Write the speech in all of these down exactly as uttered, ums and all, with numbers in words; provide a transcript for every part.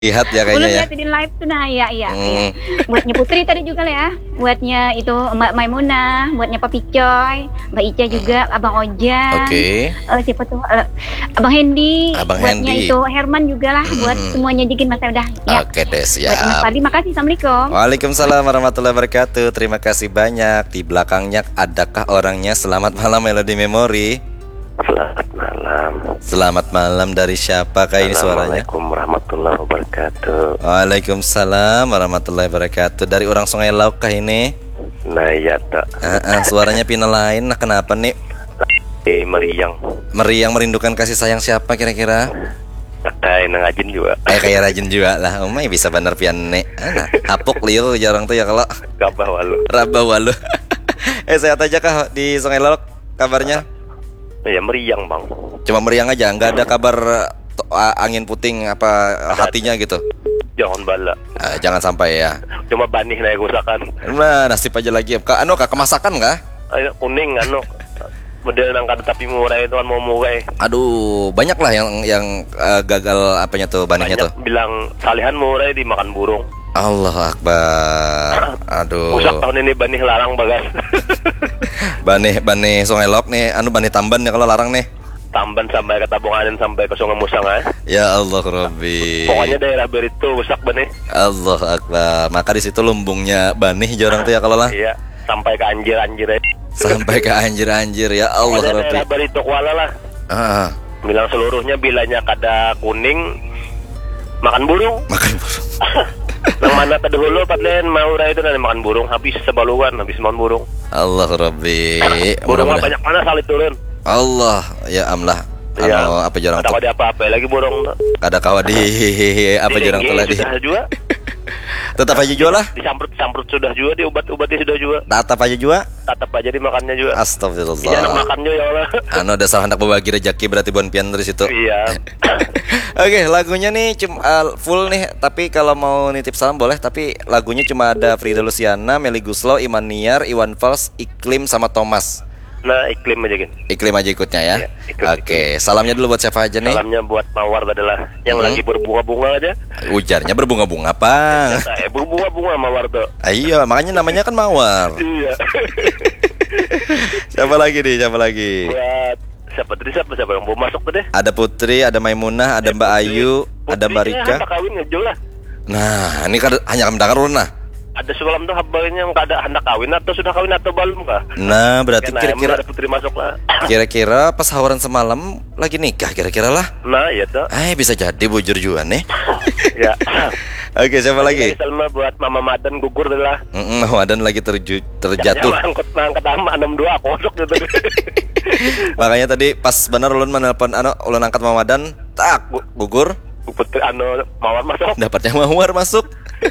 Lihat ya Belum kayaknya ya. lihat di live tuh, nah iya iya. Hmm. iya. Buatnya Putri tadi juga lah ya. Buatnya itu Mbak Maimunah, buatnya Papi Coy, Mbak Ica juga, Abang Ojan. Oke. Eh, siapa tuh? Eh, Abang Hendy. Abang buatnya Hendy. itu Herman juga lah. Buat Mm-mm. semuanya Jigin Mas udah. Ya. Oke deh, Buat Mas siap. Fadli, makasih. Assalamualaikum. Waalaikumsalam warahmatullahi wabarakatuh. Terima kasih banyak. Di belakangnya adakah orangnya? Selamat malam Melody Memory. Selamat malam. Selamat malam, dari siapa kah ini suaranya? Assalamualaikum warahmatullahi wabarakatuh. Waalaikumsalam warahmatullahi wabarakatuh. Dari orang Sungai Lauk kah ini? Nah ya tak. Ah, ah, suaranya pina lain. Nah kenapa nih? Eh meriang. Meriang merindukan kasih sayang siapa kira-kira? Kayak nangajin juga. Eh kayak rajin juga lah. Umay bisa bener pian nek. Ah, hapuk liu jarang tuh ya kalau Gabah walu. rabah walu. Eh sehat aja kah di Sungai Lauk kabarnya? Ya meriang bang. Cuma meriang aja, nggak ada kabar to- a- angin puting apa hatinya gitu. Jangan bala. Ah, jangan sampai ya. Cuma banih naik usakan. Nah, nasib aja lagi. Kak anu kak kemasakan nggak? Ayo kuning anu. Model nangkat tapi murah itu kan mau murah. Aduh, banyak lah yang yang eh, gagal apanya tuh banihnya tuh. Banyak bilang salihan murah dimakan burung. Allah Akbar. Aduh. Usak tahun ini banih larang bagas. Banih banih Sungai Lauk nih, anu banih Tamban ya kalau larang nih. Tamban sampai ke Tabunganin sampai ke Sungai Musang eh. Ya Allah Robbi. Pokoknya daerah Berito usak banih. Allah Akbar. Maka di situ lumbungnya banih jorang tuh ya kalau lah. Iya, sampai ke anjir-anjir eh. Sampai ke anjir-anjir ya Allah Pokoknya Robbi. daerah Berito Kuala lah. Ah, Bilang seluruhnya bilanya kada kuning makan burung. makan burung. Nang mana tadi hulu patlen mau ra itu nanti makan burung habis sebaluan habis makan burung. Allah Robbi. Burung mah Mudah-mudahan. banyak mana salit turun. Allah ya amlah. Iya. Anu apa jorang Ada tuh? ada apa-apa lagi burung. Ada kawa di apa Di jorang tuh dengue lagi. sudah juga. Tetap aja jual lah. Disamprut-samprut sudah juga, diobat-obatnya sudah juga. Tetap aja jual. Tetap aja dimakannya juga. Iya anak Astagfirullah. makan juga ya Allah. Anu dasar hendak berbagi rezeki berarti bon pian dari situ. Iya. Oke, lagunya nih cuma uh, full nih, tapi kalau mau nitip salam boleh, tapi lagunya cuma ada Frida Luciana, Melly Guslow, Iman Niar, Iwan Fals, Iklim sama Thomas. Nah, iklim aja gini. Iklim aja ikutnya ya. Iya, ikut, Oke, salamnya dulu buat siapa aja nih? Salamnya buat Mawar adalah yang Hmm. lagi berbunga-bunga aja. Ujarnya berbunga-bunga, Pang. Eh, berbunga-bunga Mawar tuh. Iya, makanya namanya kan Mawar. Iya. Siapa lagi nih? Siapa lagi? Buat siapa tadi siapa siapa yang mau masuk tadi? Ada Putri, ada Maimunah, ada Mbak Ayu, ada Mbak Rika. Apa kawin ngejol lah. Nah, ini kan hanya mendengar nah. Ada semalam tuh kabarnya nggak ada hendak kawin atau sudah kawin atau belum kah? Nah, berarti Nah, kira-kira ada Putri masuk lah. kira-kira pas hawaran semalam lagi nikah kira-kira lah. Nah, iya tuh. Eh, bisa jadi bujur juga nih. Ya. Oke, siapa lagi? Salma buat Mama Madan gugur adalah. Mm Wadan lagi terju terjatuh. Ya, angkut angkat sama enam dua kosok gitu. Makanya tadi pas benar ulun menelpon anu ulun angkat Mamadan, tak gu- gugur, Putri anu Mawar masuk. dapatnya Mawar masuk.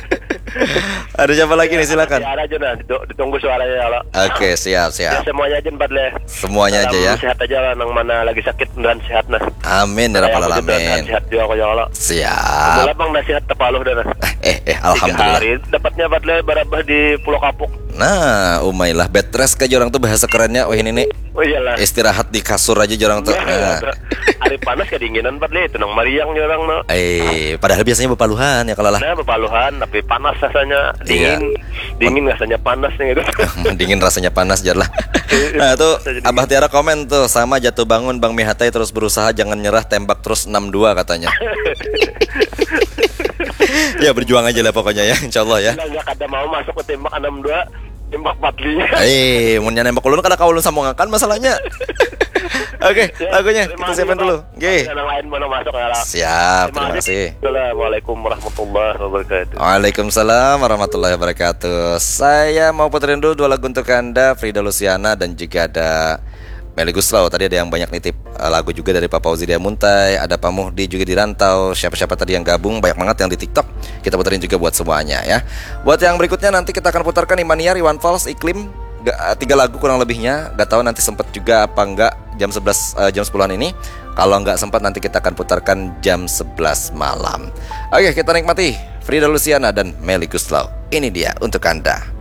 Ada siapa lagi nih silakan. Siara aja nah, ditu- ditunggu suaranya ya Allah. Oke, siap Ya, siap. semuanya aja empat leh. Semuanya aja ya. Sehat aja lah, nang mana lagi sakit dan sehat nah. Amin ya rabbal Saya juga dan alamin. sehat juga kok ya Allah. Siap. Mulai bang nasihat tepaluh dan Eh eh tiga alhamdulillah. hari dapatnya empat leh barabah di Pulau Kapuk. Nah, umailah bed rest ke jorang tuh bahasa kerennya. Wah ini nih Oh iyalah. istirahat di kasur aja jorang tuh. Nah. Hari panas kedinginan empat leh itu nang mariang orang no. Eh, padahal biasanya bepaluhan ya kalau lah. Nah bepaluhan tapi panas rasanya dingin dingin rasanya panas nih gitu. Dingin rasanya panas jar lah. Nah tuh Abah Tiara komen tuh sama jatuh bangun Bang Mihatai terus berusaha jangan nyerah tembak terus enam dua katanya. Ya berjuang aja lah pokoknya ya insyaallah ya. Nggak ada mau masuk ke tembak enam dua tembak empat lima. Eh, mun nembak ulun kada kaulun sambungakan masalahnya. Oke, lagunya kita siapin dulu. Oke. Yang lain mana masuk ya lah. Siap, terima kasih. Assalamualaikum warahmatullahi wabarakatuh. Waalaikumsalam warahmatullahi wabarakatuh. Saya mau puterin dulu dua lagu untuk Anda, Frida Luciana dan juga ada Melly Guslow. Tadi ada yang banyak nitip uh, lagu juga dari Pak Fauzi Dia Muntai, ada Pak Muhdi juga di Rantau. Siapa-siapa tadi yang gabung, banyak banget yang di TikTok. Kita puterin juga buat semuanya ya. Buat yang berikutnya nanti kita akan putarkan Imaniar, Iwan Fals, Iklim. Gak, tiga lagu kurang lebihnya. Gak tahu nanti sempet juga apa enggak jam sebelas uh, jam sepuluhan ini. Kalau nggak sempat nanti kita akan putarkan jam sebelas malam. Oke, kita nikmati Frida Luciana dan Melly Guslow. Ini dia untuk Anda.